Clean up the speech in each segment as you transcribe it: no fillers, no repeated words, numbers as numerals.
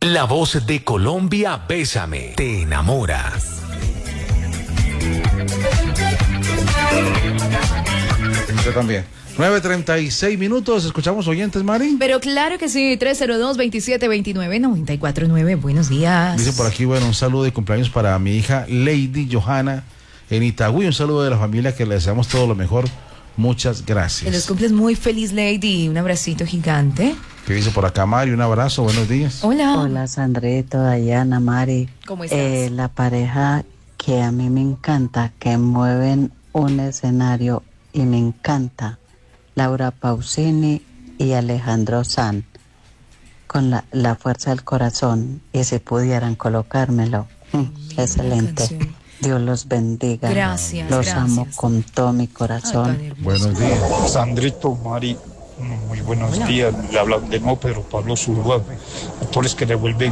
La voz de Colombia, Bésame, te enamora. Yo también. 9:36, escuchamos oyentes, Mari. Pero claro que sí, 302-2729-949. Buenos días. Dice por aquí, bueno, un saludo de cumpleaños para mi hija Lady Johanna en Itagüí. Un saludo de la familia, que le deseamos todo lo mejor. Muchas gracias. Que los cumples muy feliz, Lady. Un abracito gigante. ¿Qué dice por acá, Mari? Un abrazo, buenos días. Hola. Hola, Sandrito, Dayana, Mari. ¿Cómo estás? La pareja que a mí me encanta, que mueven un escenario y me encanta, Laura Pausini y Alejandro Sanz, con la fuerza del corazón, y si pudieran colocármelo, excelente. Dios los bendiga. Gracias. Los amo con todo mi corazón. Ay, buenos días. Sandrito, Mari, muy buenos días. Le habla de nuevo Pedro Pablo Zuluaga. Actores que le vuelven,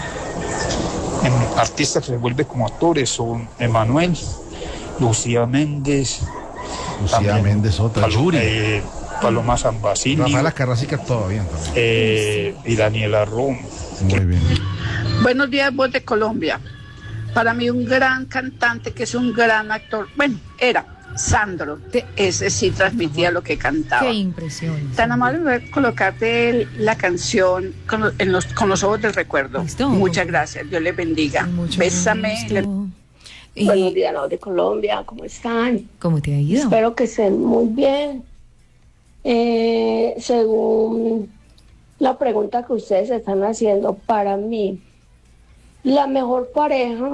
artistas que le vuelven como actores son Emanuel, Lucía Méndez. Lucía Méndez, otra. Yuri. Paloma San Basilio. Rafaela Carrasica, todo bien también. Y Daniela Romo. Muy bien. Buenos días, voz de Colombia. Para mí un gran cantante, que es un gran actor, bueno, era Sandro, ese sí transmitía lo que cantaba. Qué impresión. Tan amable, me voy a colocarte la canción con los ojos del recuerdo. ¿Listo? Muchas gracias, Dios les bendiga. Bésame. Buenos días, la voz de Colombia, ¿cómo están? ¿Cómo te ha ido? Espero que estén muy bien. Según la pregunta que ustedes están haciendo, para mí, la mejor pareja,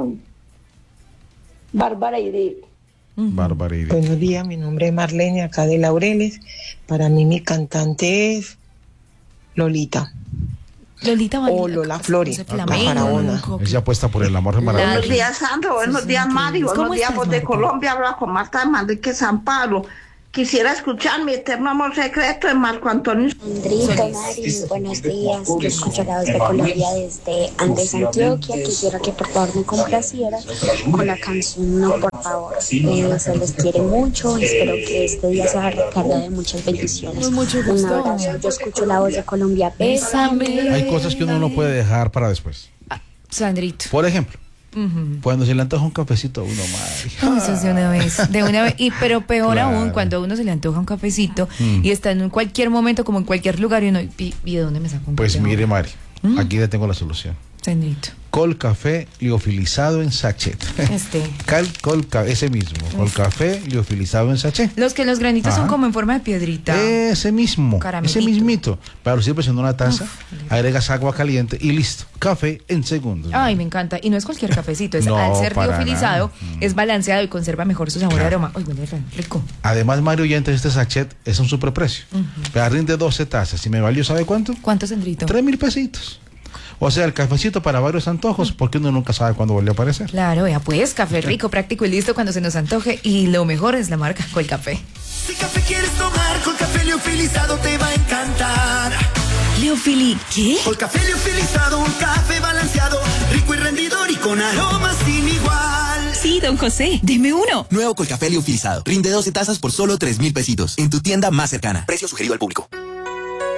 Bárbara y Edith. Bárbara y Edith. Buenos días, mi nombre es Marlene, acá de Laureles. Para mí mi cantante es Lolita. Lolita o Lola Flores, la faraona. Ella apuesta por el amor maravilloso. Buenos días, Sandro. Buenos días, Mari. Buenos días, voz de Colombia. Habla con Marta de Manrique San Pablo. Quisiera escuchar Mi eterno amor secreto de Marco Antonio. Andrito, Mari, buenos días. Yo escucho la voz de Colombia desde Andes, Antioquia. Quisiera que por favor me complaciera con la canción No, por favor. Se les quiere mucho. Espero que este día sea recargado de muchas bendiciones. Mucho gusto. Un abrazo. Yo escucho la voz de Colombia. Bésame. Hay cosas que uno no puede dejar para después. Sandrito. Por ejemplo, cuando se le antoja un cafecito a uno, madre. Eso es de una vez. Pero peor claro. Aún, cuando a uno se le antoja un cafecito y está en cualquier momento, como en cualquier lugar, y uno, ¿y de dónde me saco un Pues café? mire, Mari, aquí le tengo la solución. Sandrito. Colcafé liofilizado en sachet. Ese mismo. Colcafé liofilizado en sachet. Los granitos son como en forma de piedrita. Ese mismo. Caramelito. Ese mismito. Pero sirves en una taza, agregas agua caliente y listo. Café en segundos. Ay, me encanta. Y no es cualquier cafecito. Al ser liofilizado, es balanceado y conserva mejor su sabor y aroma. Ay, huele rico. Además, Mario Oyentes, este sachet es un superprecio. Pero rinde 12 tazas. ¿Y me valió, sabe cuánto? ¿Cuánto, Sandrito? 3,000 pesitos. O sea, el cafecito para varios antojos, porque uno nunca sabe cuándo vuelve a aparecer. Claro, vea pues, café rico, práctico y listo cuando se nos antoje. Y lo mejor es la marca Colcafé. Si café quieres tomar, Colcafé liofilizado te va a encantar. ¿Liofili qué? Colcafé liofilizado, un café balanceado, rico y rendidor y con aromas sin igual. Sí, don José, deme uno. Nuevo Colcafé liofilizado. Rinde 12 tazas por solo 3,000 pesitos. En tu tienda más cercana. Precio sugerido al público.